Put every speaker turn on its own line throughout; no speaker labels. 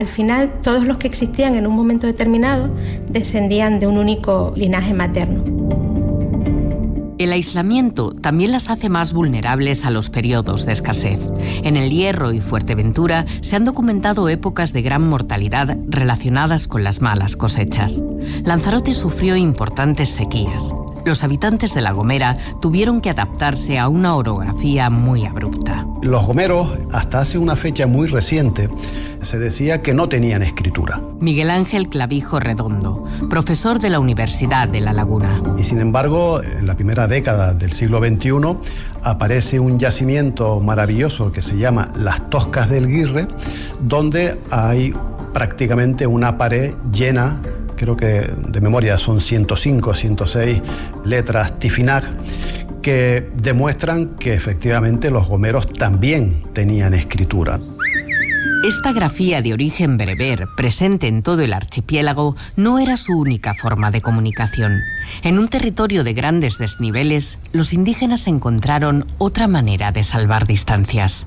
Al final, todos los que existían en un momento determinado descendían de un único linaje materno.
El aislamiento también las hace más vulnerables a los periodos de escasez. En El Hierro y Fuerteventura se han documentado épocas de gran mortalidad relacionadas con las malas cosechas. Lanzarote sufrió importantes sequías. Los habitantes de La Gomera tuvieron que adaptarse a una orografía muy abrupta.
Los gomeros, hasta hace una fecha muy reciente, se decía que no tenían escritura.
Miguel Ángel Clavijo Redondo, profesor de la Universidad de La Laguna.
Y sin embargo, en la primera década del siglo XXI, aparece un yacimiento maravilloso que se llama Las Toscas del Guirre, donde hay prácticamente una pared llena, creo que de memoria son 105, 106 letras Tifinagh, que demuestran que efectivamente los gomeros también tenían escritura.
Esta grafía de origen bereber, presente en todo el archipiélago, no era su única forma de comunicación. En un territorio de grandes desniveles, los indígenas encontraron otra manera de salvar distancias.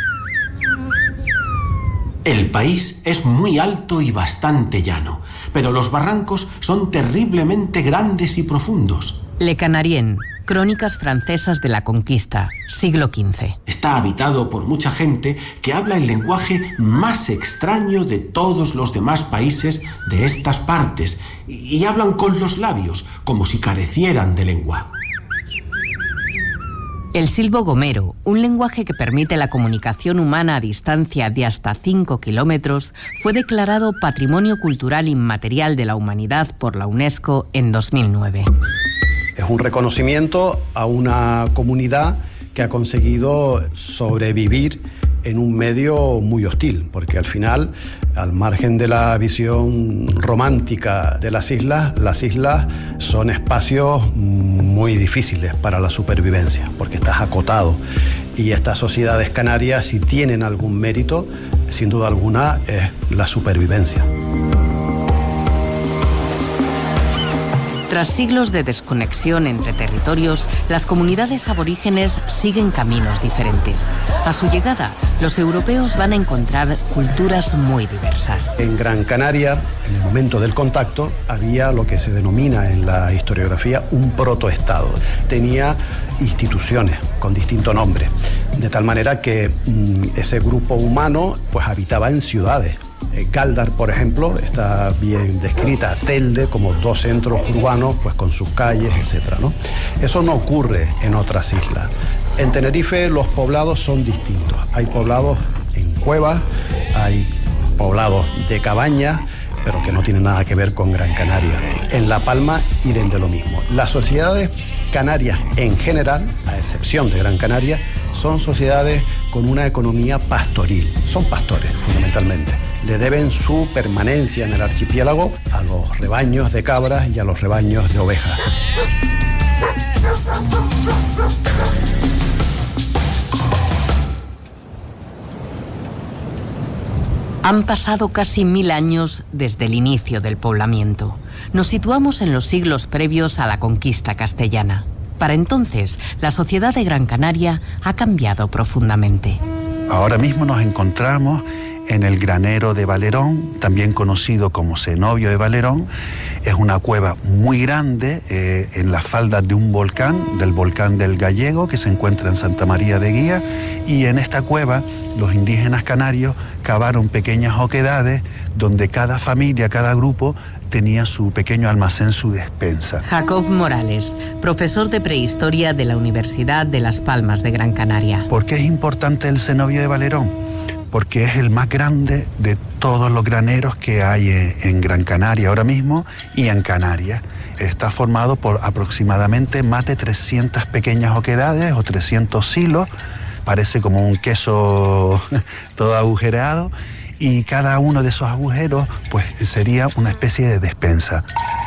El país es muy alto y bastante llano, pero los barrancos son terriblemente grandes y profundos.
Le Canarien, Crónicas francesas de la conquista, siglo XV.
Está habitado por mucha gente que habla el lenguaje más extraño de todos los demás países de estas partes y hablan con los labios, como si carecieran de lengua.
El silbo gomero, un lenguaje que permite la comunicación humana a distancia de hasta 5 kilómetros, fue declarado Patrimonio Cultural Inmaterial de la Humanidad por la UNESCO en 2009.
Es un reconocimiento a una comunidad que ha conseguido sobrevivir en un medio muy hostil, porque al final, al margen de la visión romántica de las islas son espacios muy difíciles para la supervivencia, porque estás acotado. Y estas sociedades canarias, si tienen algún mérito, sin duda alguna, es la supervivencia.
Tras siglos de desconexión entre territorios, las comunidades aborígenes siguen caminos diferentes. A su llegada, los europeos van a encontrar culturas muy diversas.
En Gran Canaria, en el momento del contacto, había lo que se denomina en la historiografía un protoestado. Tenía instituciones con distinto nombre, de tal manera que ese grupo humano pues habitaba en ciudades. Galdar, por ejemplo, está bien descrita, Telde, como dos centros urbanos, pues con sus calles, etcétera, ¿no? Eso no ocurre en otras islas. En Tenerife los poblados son distintos. Hay poblados en cuevas, hay poblados de cabañas, pero que no tienen nada que ver con Gran Canaria. En La Palma, idem de lo mismo. Las sociedades canarias en general, a excepción de Gran Canaria, son sociedades con una economía pastoril. Son pastores, fundamentalmente. Le deben su permanencia en el archipiélago a los rebaños de cabras y a los rebaños de ovejas.
Han pasado casi 1000 años desde el inicio del poblamiento. Nos situamos en los siglos previos a la conquista castellana. Para entonces, la sociedad de Gran Canaria ha cambiado profundamente.
Ahora mismo nos encontramos en el granero de Valerón, también conocido como cenobio de Valerón. Es una cueva muy grande en las faldas de un volcán, del volcán del Gallego, que se encuentra en Santa María de Guía, y en esta cueva los indígenas canarios cavaron pequeñas oquedades donde cada familia, cada grupo tenía su pequeño almacén, su despensa.
Jacob Morales, profesor de prehistoria de la Universidad de Las Palmas de Gran Canaria.
¿Por qué es importante el cenobio de Valerón? Porque es el más grande de todos los graneros que hay en Gran Canaria ahora mismo y en Canarias. Está formado por aproximadamente más de 300 pequeñas oquedades o 300 silos. Parece como un queso todo agujereado, y cada uno de esos agujeros pues sería una especie de despensa.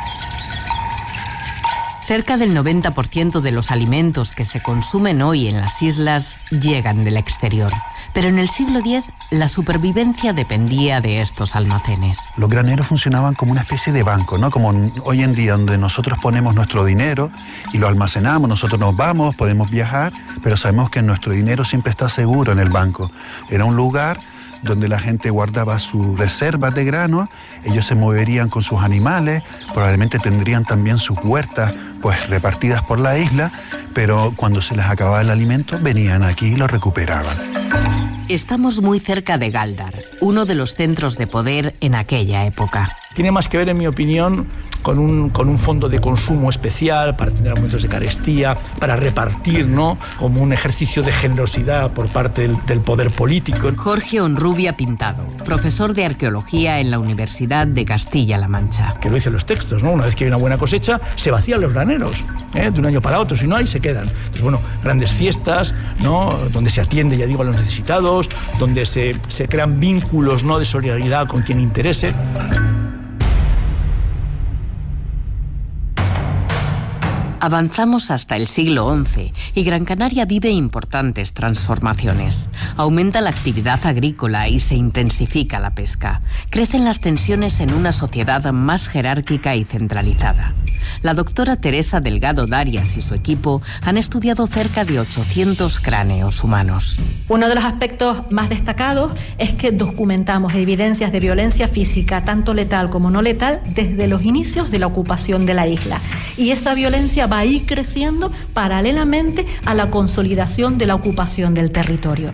Cerca del 90% de los alimentos que se consumen hoy en las islas llegan del exterior. Pero en el siglo X la supervivencia dependía de estos almacenes.
Los graneros funcionaban como una especie de banco, ¿no? Como hoy en día, donde nosotros ponemos nuestro dinero y lo almacenamos, nosotros nos vamos, podemos viajar, pero sabemos que nuestro dinero siempre está seguro en el banco. Era un lugar donde la gente guardaba sus reservas de grano. Ellos se moverían con sus animales, probablemente tendrían también sus huertas pues repartidas por la isla, pero cuando se les acababa el alimento venían aquí y lo recuperaban.
Estamos muy cerca de Gáldar, uno de los centros de poder en aquella época.
Tiene más que ver, en mi opinión, con un fondo de consumo especial para tener momentos de carestía, para repartir, ¿no?, como un ejercicio de generosidad por parte del poder político.
Jorge Honrubia Pintado, profesor de arqueología en la Universidad de Castilla-La Mancha.
Que lo dicen los textos, ¿no? Una vez que hay una buena cosecha, se vacían los graneros, de un año para otro. Si no hay, se quedan. Entonces, bueno, grandes fiestas, ¿no?, donde se atiende, ya digo, a los necesitados, donde se crean vínculos, ¿no?, de solidaridad con quien interese.
Avanzamos hasta el siglo XI y Gran Canaria vive importantes transformaciones. Aumenta la actividad agrícola y se intensifica la pesca. Crecen las tensiones en una sociedad más jerárquica y centralizada. La doctora Teresa Delgado Darias y su equipo han estudiado cerca de 800 cráneos humanos.
Uno de los aspectos más destacados es que documentamos evidencias de violencia física, tanto letal como no letal, desde los inicios de la ocupación de la isla. Y esa violencia va a ir creciendo paralelamente a la consolidación de la ocupación del territorio.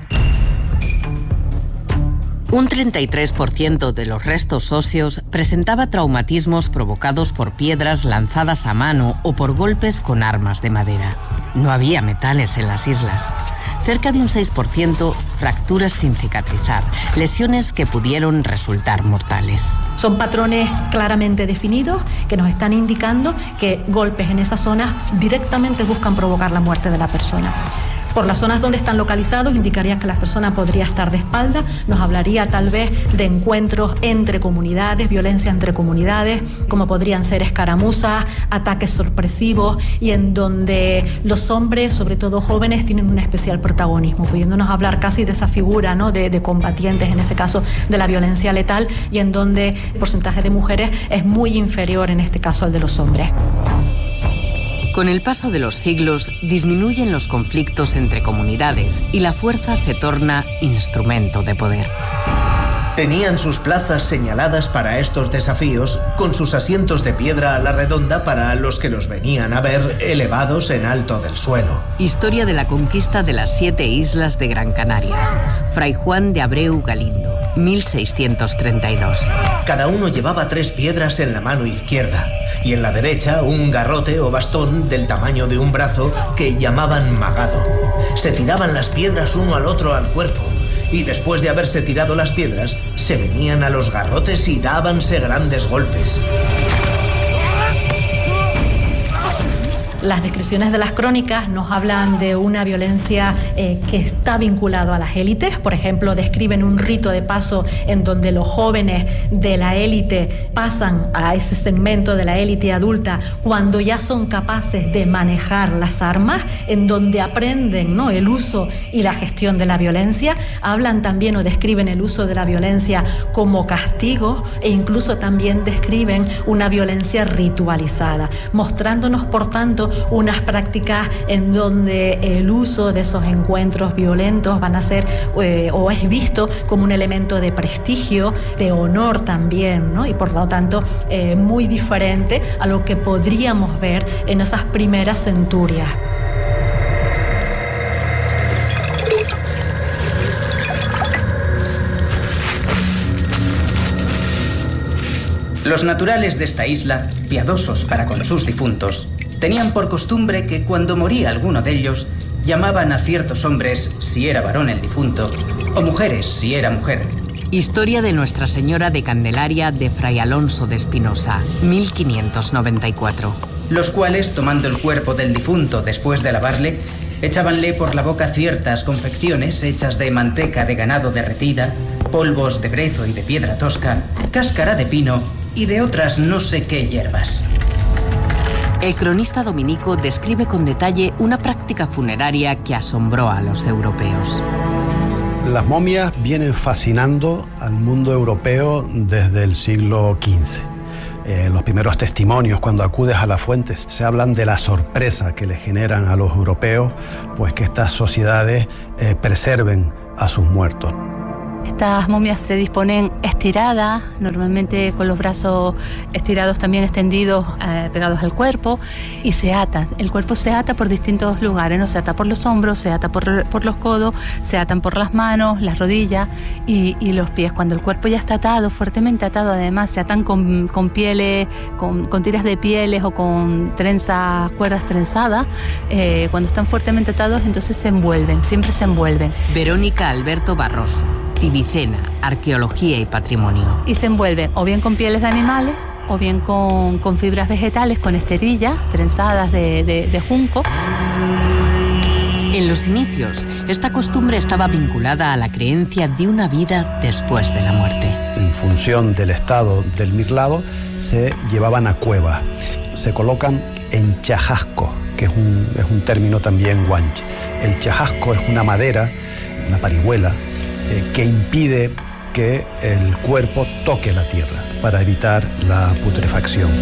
Un 33% de los restos óseos presentaba traumatismos provocados por piedras lanzadas a mano o por golpes con armas de madera. No había metales en las islas. Cerca de un 6% fracturas sin cicatrizar, lesiones que pudieron resultar mortales.
Son patrones claramente definidos que nos están indicando que golpes en esa zona directamente buscan provocar la muerte de la persona. Por las zonas donde están localizados indicaría que la persona podría estar de espalda, nos hablaría tal vez de encuentros entre comunidades, violencia entre comunidades, como podrían ser escaramuzas, ataques sorpresivos y en donde los hombres, sobre todo jóvenes, tienen un especial protagonismo, pudiéndonos hablar casi de esa figura, ¿no?, de combatientes, en ese caso de la violencia letal, y en donde el porcentaje de mujeres es muy inferior en este caso al de los hombres.
Con el paso de los siglos, disminuyen los conflictos entre comunidades y la fuerza se torna instrumento de poder.
Tenían sus plazas señaladas para estos desafíos, con sus asientos de piedra a la redonda para los que los venían a ver elevados en alto del suelo.
Historia de la conquista de las 7 islas de Gran Canaria. Fray Juan de Abreu Galindo, 1632.
Cada uno llevaba 3 piedras en la mano izquierda y en la derecha un garrote o bastón del tamaño de un brazo que llamaban magado. Se tiraban las piedras uno al otro al cuerpo y después de haberse tirado las piedras se venían a los garrotes y dábanse grandes golpes.
Las descripciones de las crónicas nos hablan de una violencia que está vinculada a las élites. Por ejemplo, describen un rito de paso en donde los jóvenes de la élite pasan a ese segmento de la élite adulta cuando ya son capaces de manejar las armas, en donde aprenden, ¿no?, el uso y la gestión de la violencia. Hablan también o describen el uso de la violencia como castigo e incluso también describen una violencia ritualizada, mostrándonos, por tanto, unas prácticas en donde el uso de esos encuentros violentos van a ser o es visto como un elemento de prestigio, de honor también, ¿no? Y por lo tanto muy diferente a lo que podríamos ver en esas primeras centurias.
Los naturales de esta isla, piadosos para con sus difuntos, tenían por costumbre que cuando moría alguno de ellos, llamaban a ciertos hombres si era varón el difunto, o mujeres si era mujer.
Historia de Nuestra Señora de Candelaria de Fray Alonso de Espinosa, 1594.
Los cuales, tomando el cuerpo del difunto después de lavarle, echábanle por la boca ciertas confecciones hechas de manteca de ganado derretida, polvos de brezo y de piedra tosca, cáscara de pino y de otras no sé qué hierbas.
El cronista dominico describe con detalle una práctica funeraria que asombró a los europeos.
Las momias vienen fascinando al mundo europeo desde el siglo XV. Los primeros testimonios, cuando acudes a las fuentes, se hablan de la sorpresa que le generan a los europeos, pues que estas sociedades preserven a sus muertos.
Estas momias se disponen estiradas, normalmente con los brazos estirados también extendidos, pegados al cuerpo, y se atan. El cuerpo se ata por distintos lugares, ¿no? Se ata por los hombros, se ata por los codos, se atan por las manos, las rodillas y los pies. Cuando el cuerpo ya está atado, fuertemente atado, además se atan con pieles, con tiras de pieles o con cuerdas trenzadas. Cuando están fuertemente atados, entonces se envuelven, siempre se envuelven.
Verónica Alberto Barroso, Tibicena, Arqueología y Patrimonio.
Y se envuelven o bien con pieles de animales o bien con fibras vegetales, con esterillas trenzadas de junco.
En los inicios, esta costumbre estaba vinculada a la creencia de una vida después de la muerte.
En función del estado del mirlado, se llevaban a cuevas. Se colocan en chajasco, que es un término también guanche. El chajasco es una madera, una parihuela, que impide que el cuerpo toque la tierra para evitar la putrefacción.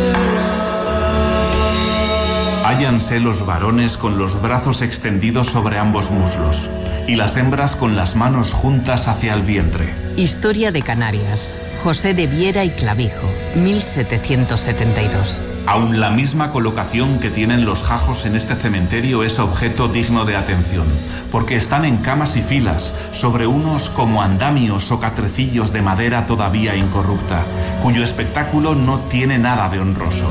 Hállanse los varones con los brazos extendidos sobre ambos muslos y las hembras con las manos juntas hacia el vientre.
Historia de Canarias, José de Viera y Clavijo, 1772.
Aún la misma colocación que tienen los jajos en este cementerio es objeto digno de atención, porque están en camas y filas, sobre unos como andamios o catrecillos de madera todavía incorrupta, cuyo espectáculo no tiene nada de honroso.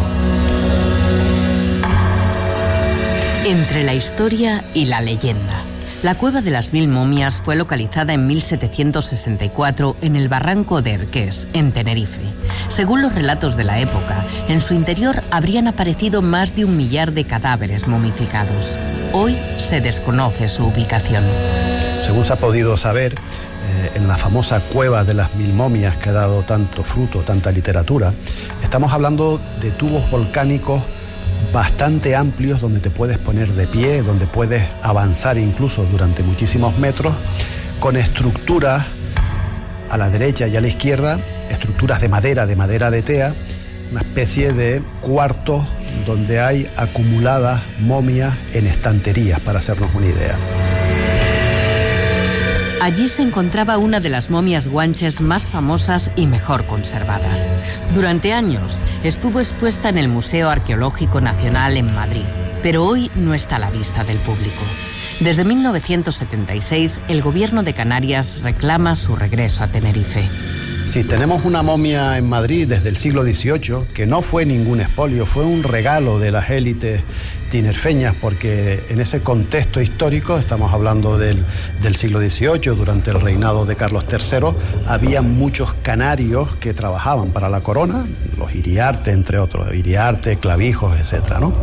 Entre la historia y la leyenda. La Cueva de las 1000 momias fue localizada en 1764 en el barranco de Erqués, en Tenerife. Según los relatos de la época, en su interior habrían aparecido más de 1 millar de cadáveres momificados. Hoy se desconoce su ubicación.
Según se ha podido saber, en la famosa Cueva de las 1000 momias que ha dado tanto fruto, tanta literatura, estamos hablando de tubos volcánicos bastante amplios donde te puedes poner de pie, donde puedes avanzar incluso durante muchísimos metros, con estructuras a la derecha y a la izquierda, estructuras de madera de tea, una especie de cuartos donde hay acumuladas momias en estanterías, para hacernos una idea.
Allí se encontraba una de las momias guanches más famosas y mejor conservadas. Durante años estuvo expuesta en el Museo Arqueológico Nacional en Madrid, pero hoy no está a la vista del público. Desde 1976, el Gobierno de Canarias reclama su regreso a Tenerife.
Sí, tenemos una momia en Madrid desde el siglo XVIII, que no fue ningún expolio, fue un regalo de las élites tinerfeñas, porque en ese contexto histórico, estamos hablando del siglo XVIII, durante el reinado de Carlos III, había muchos canarios que trabajaban para la corona, los Iriarte, entre otros, Iriarte, Clavijos, etcétera, ¿no?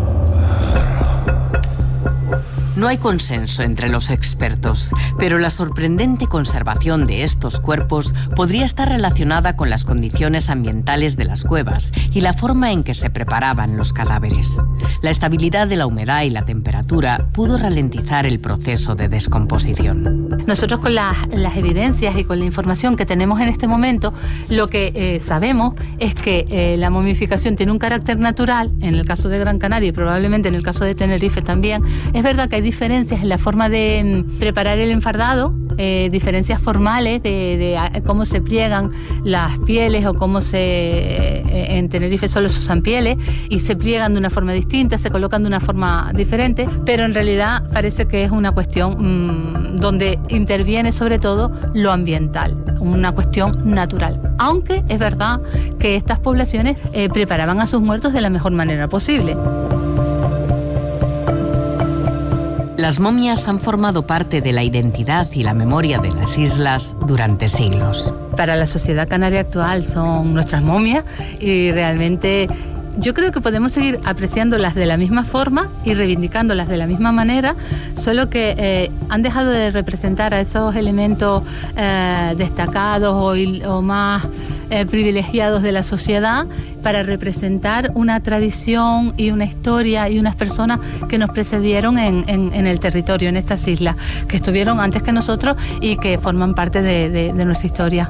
No hay consenso entre los expertos, pero la sorprendente conservación de estos cuerpos podría estar relacionada con las condiciones ambientales de las cuevas y la forma en que se preparaban los cadáveres. La estabilidad de la humedad y la temperatura pudo ralentizar el proceso de descomposición.
Nosotros con las evidencias y con la información que tenemos en este momento, lo que sabemos es que la momificación tiene un carácter natural, en el caso de Gran Canaria y probablemente en el caso de Tenerife también. Es verdad que hay diferencias en la forma de preparar el enfardado, diferencias formales de cómo se pliegan las pieles o cómo en Tenerife solo se usan pieles y se pliegan de una forma distinta, se colocan de una forma diferente, pero en realidad parece que es una cuestión donde interviene sobre todo lo ambiental, una cuestión natural. Aunque es verdad que estas poblaciones preparaban a sus muertos de la mejor manera posible.
Las momias han formado parte de la identidad y la memoria de las islas durante siglos.
Para la sociedad canaria actual son nuestras momias y realmente yo creo que podemos seguir apreciándolas de la misma forma y reivindicándolas de la misma manera, solo que han dejado de representar a esos elementos destacados o más privilegiados de la sociedad para representar una tradición y una historia y unas personas que nos precedieron en el territorio, en estas islas, que estuvieron antes que nosotros y que forman parte de nuestra historia.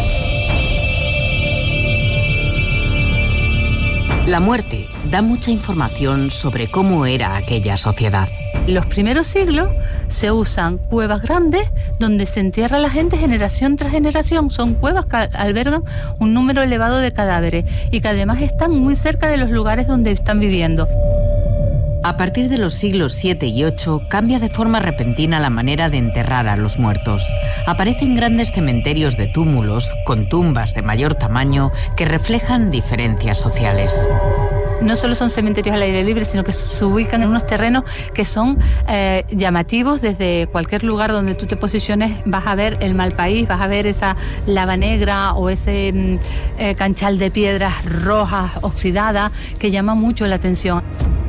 La muerte, da mucha información sobre cómo era aquella sociedad.
Los primeros siglos se usan cuevas grandes donde se entierra la gente generación tras generación. Son cuevas que albergan un número elevado de cadáveres y que además están muy cerca de los lugares donde están viviendo.
A partir de los siglos VII y VIII cambia de forma repentina la manera de enterrar a los muertos. Aparecen grandes cementerios de túmulos con tumbas de mayor tamaño que reflejan diferencias sociales.
No solo son cementerios al aire libre, sino que se ubican en unos terrenos que son llamativos. Desde cualquier lugar donde tú te posiciones vas a ver el Malpaís, vas a ver esa lava negra o ese canchal de piedras rojas oxidadas que llama mucho la atención.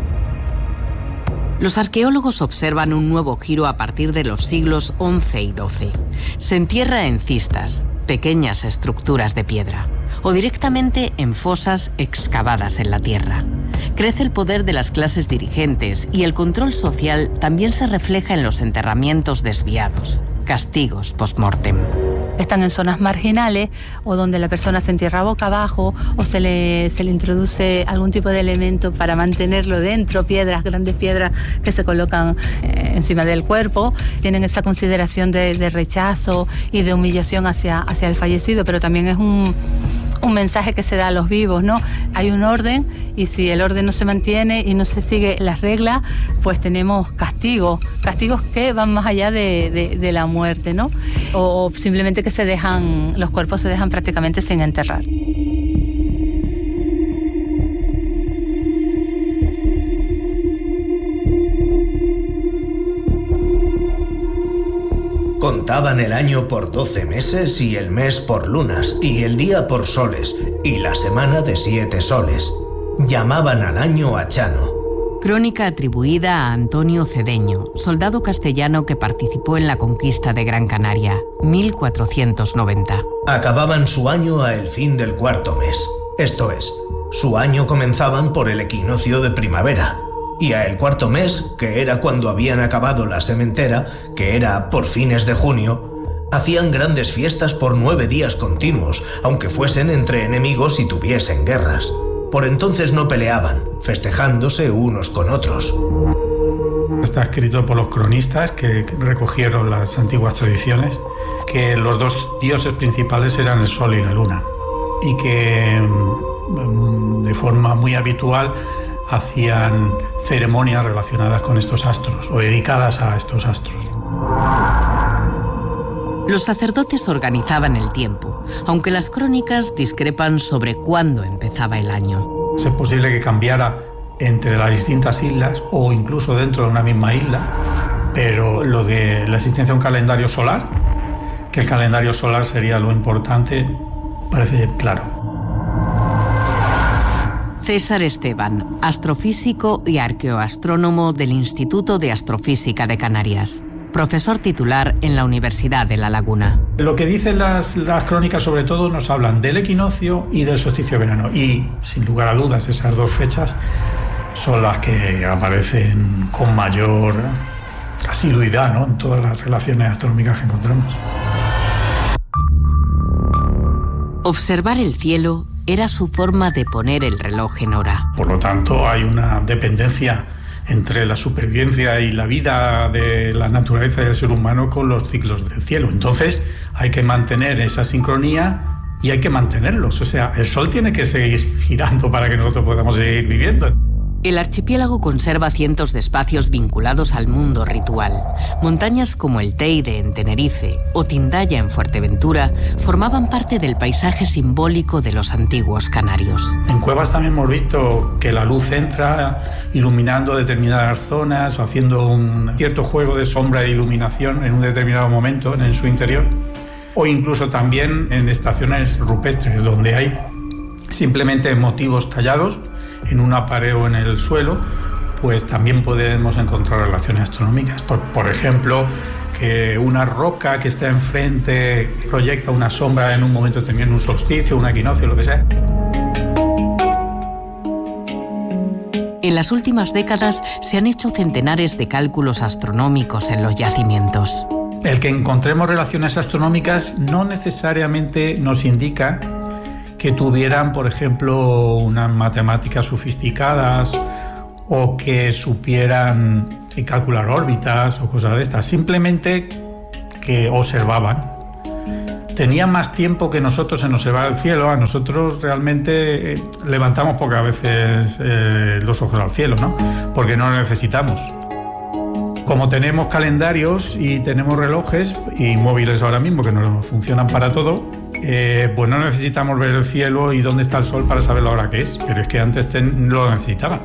Los arqueólogos observan un nuevo giro a partir de los siglos XI y XII. Se entierra en cistas, pequeñas estructuras de piedra, o directamente en fosas excavadas en la tierra. Crece el poder de las clases dirigentes y el control social también se refleja en los enterramientos desviados, castigos post-mortem.
Están en zonas marginales o donde la persona se entierra boca abajo o se le introduce algún tipo de elemento para mantenerlo dentro, piedras, grandes piedras que se colocan encima del cuerpo. Tienen esa consideración de rechazo y de humillación hacia el fallecido, pero también es un mensaje que se da a los vivos, ¿no? Hay un orden y si el orden no se mantiene y no se sigue las reglas, pues tenemos castigos que van más allá de la muerte, ¿no? O simplemente que los cuerpos se dejan prácticamente sin enterrar.
Contaban el año por 12 meses y el mes por lunas, y el día por soles, y la semana de 7 soles. Llamaban al año Achano.
Crónica atribuida a Antonio Cedeño, soldado castellano que participó en la conquista de Gran Canaria, 1490.
Acababan su año a el fin del cuarto mes. Esto es, su año comenzaban por el equinoccio de primavera. Y a el cuarto mes, que era cuando habían acabado la sementera, que era por fines de junio, hacían grandes fiestas por 9 días continuos, aunque fuesen entre enemigos y tuviesen guerras. Por entonces no peleaban, festejándose unos con otros.
Está escrito por los cronistas que recogieron las antiguas tradiciones, que los dos dioses principales eran el sol y la luna, y que de forma muy habitual hacían ceremonias relacionadas con estos astros o dedicadas a estos astros.
Los sacerdotes organizaban el tiempo, aunque las crónicas discrepan sobre cuándo empezaba el año.
Es posible que cambiara entre las distintas islas o incluso dentro de una misma isla, pero lo de la existencia de un calendario solar, que el calendario solar sería lo importante, parece claro.
César Esteban, astrofísico y arqueoastrónomo del Instituto de Astrofísica de Canarias, profesor titular en la Universidad de La Laguna.
Lo que dicen las crónicas sobre todo nos hablan del equinoccio y del solsticio de verano, y sin lugar a dudas esas dos fechas son las que aparecen con mayor asiduidad, ¿no?, en todas las relaciones astronómicas que encontramos.
Observar el cielo era su forma de poner el reloj en hora.
Por lo tanto, hay una dependencia entre la supervivencia y la vida de la naturaleza y del ser humano con los ciclos del cielo. Entonces, hay que mantener esa sincronía y hay que mantenerlos. O sea, el sol tiene que seguir girando para que nosotros podamos seguir viviendo.
El archipiélago conserva cientos de espacios vinculados al mundo ritual. Montañas como el Teide en Tenerife o Tindaya en Fuerteventura formaban parte del paisaje simbólico de los antiguos canarios.
En cuevas también hemos visto que la luz entra iluminando determinadas zonas o haciendo un cierto juego de sombra e iluminación en un determinado momento en su interior. O incluso también en estaciones rupestres donde hay simplemente motivos tallados en una pared o en el suelo, pues también podemos encontrar relaciones astronómicas. Por ejemplo, que una roca que está enfrente proyecta una sombra en un momento también, un solsticio, un equinoccio, lo que sea.
En las últimas décadas se han hecho centenares de cálculos astronómicos en los yacimientos.
El que encontremos relaciones astronómicas no necesariamente nos indica que tuvieran, por ejemplo, unas matemáticas sofisticadas o que supieran calcular órbitas o cosas de estas, simplemente que observaban. Tenían más tiempo que nosotros en observar el cielo. A nosotros realmente levantamos pocas veces los ojos al cielo, ¿no? Porque no lo necesitamos. Como tenemos calendarios y tenemos relojes y móviles ahora mismo que nos funcionan para todo, pues no necesitamos ver el cielo y dónde está el sol para saber la hora que es, pero es que antes lo necesitaba.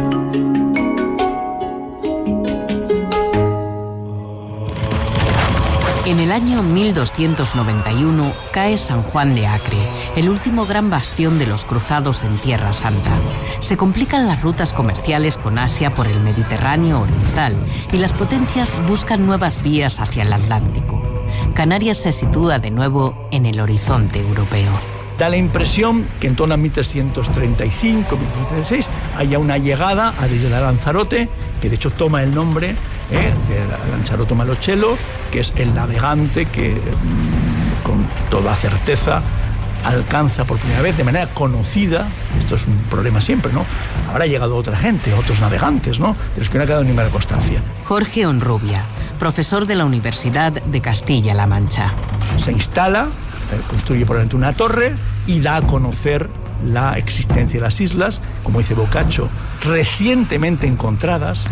En el año 1291 cae San Juan de Acre, el último gran bastión de los cruzados en Tierra Santa. Se complican las rutas comerciales con Asia por el Mediterráneo oriental y las potencias buscan nuevas vías hacia el Atlántico. Canarias se sitúa de nuevo en el horizonte europeo.
Da la impresión que en torno a 1335, 1336 haya una llegada a la isla de Lanzarote, que de hecho toma el nombre de Lanzarote Malocello, que es el navegante que con toda certeza alcanza por primera vez de manera conocida. Esto es un problema siempre, ¿no? Habrá llegado otra gente, otros navegantes, ¿no? De los que no ha quedado ninguna constancia.
Jorge Honrubia, profesor de la Universidad de Castilla-La Mancha.
Se instala, construye probablemente una torre y da a conocer la existencia de las islas, como dice Boccaccio, recientemente encontradas.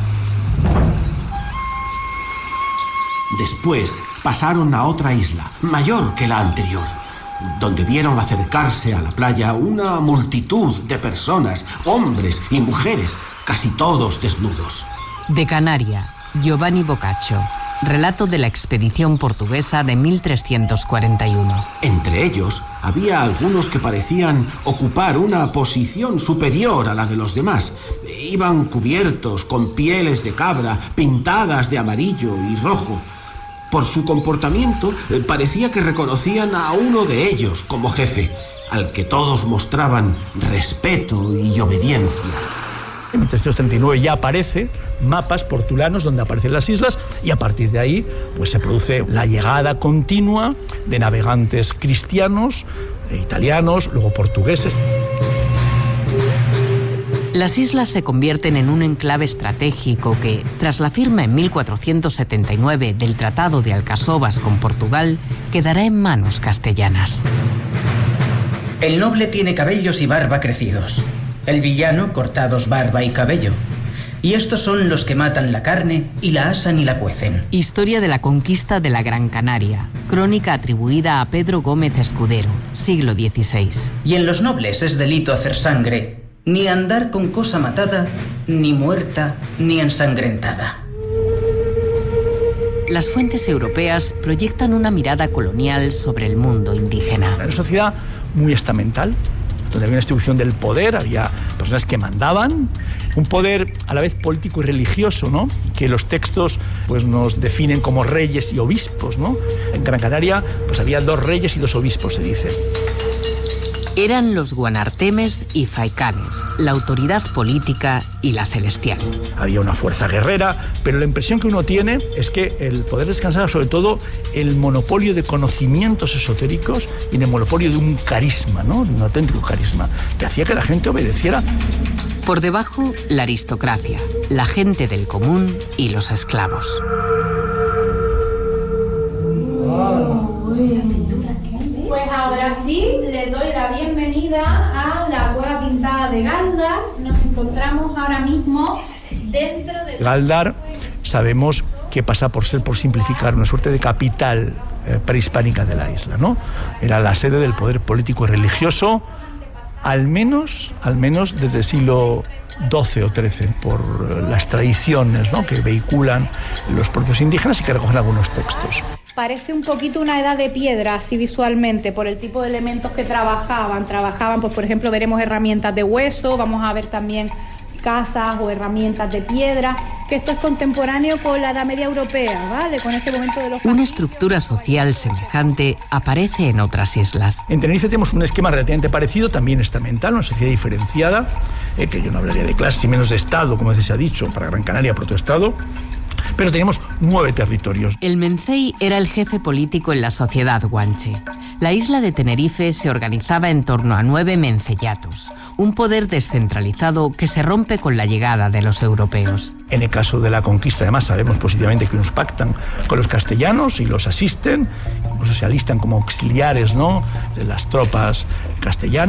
Después pasaron a otra isla, mayor que la anterior, donde vieron acercarse a la playa una multitud de personas, hombres y mujeres, casi todos desnudos.
De Canaria, Giovanni Boccaccio. Relato de la expedición portuguesa de 1341.
Entre ellos había algunos que parecían ocupar una posición superior a la de los demás. Iban cubiertos con pieles de cabra pintadas de amarillo y rojo. Por su comportamiento parecía que reconocían a uno de ellos como jefe, al que todos mostraban respeto y obediencia.
En 1339 ya aparece mapas portulanos donde aparecen las islas y a partir de ahí pues se produce la llegada continua de navegantes cristianos, italianos, luego portugueses.
Las islas se convierten en un enclave estratégico que, tras la firma en 1479 del Tratado de Alcasovas con Portugal, quedará en manos castellanas.
El noble tiene cabellos y barba crecidos. El villano, cortados barba y cabello. Y estos son los que matan la carne y la asan y la cuecen.
Historia de la conquista de la Gran Canaria. Crónica atribuida a Pedro Gómez Escudero, siglo XVI.
Y en los nobles es delito hacer sangre, ni andar con cosa matada, ni muerta, ni ensangrentada.
Las fuentes europeas proyectan una mirada colonial sobre el mundo indígena.
Era una sociedad muy estamental, donde había una distribución del poder, había personas que mandaban, un poder a la vez político y religioso, ¿no? Que los textos pues, nos definen como reyes y obispos, ¿no? En Gran Canaria pues, había 2 reyes y 2 obispos, se dice.
Eran los guanartemes y faicanes, la autoridad política y la celestial.
Había una fuerza guerrera, pero la impresión que uno tiene es que el poder descansaba sobre todo el monopolio de conocimientos esotéricos y en el monopolio de un carisma, ¿no? De un auténtico carisma, que hacía que la gente obedeciera.
Por debajo, la aristocracia, la gente del común y los esclavos.
Pues ahora sí, le doy la bienvenida a la Cueva Pintada de Galdar. Nos encontramos ahora mismo dentro de...
Galdar, sabemos que pasa por ser, por simplificar, una suerte de capital prehispánica de la isla, ¿no? Era la sede del poder político y religioso, al menos desde el siglo XII o XIII, por las tradiciones, ¿no? Que vehiculan los propios indígenas y que recogen algunos textos.
Parece un poquito una edad de piedra, así visualmente, por el tipo de elementos que trabajaban. Pues por ejemplo, veremos herramientas de hueso, vamos a ver también casas o herramientas de piedra, que esto es contemporáneo con la Edad Media Europea, ¿vale? Con este momento de los...
Una estructura social semejante aparece en otras islas.
En Tenerife tenemos un esquema relativamente parecido, también estamental, una sociedad diferenciada, que yo no hablaría de clases y menos de Estado, como se ha dicho, para Gran Canaria protoestado, pero teníamos 9 territorios.
El Mencey era el jefe político en la sociedad guanche. La isla de Tenerife se organizaba en torno a 9 menceyatos, un poder descentralizado que se rompe con la llegada de los europeos.
En el caso de la conquista, además, sabemos positivamente que unos pactan con los castellanos y los asisten, incluso se alistan como auxiliares, ¿no?, de las tropas castellanas.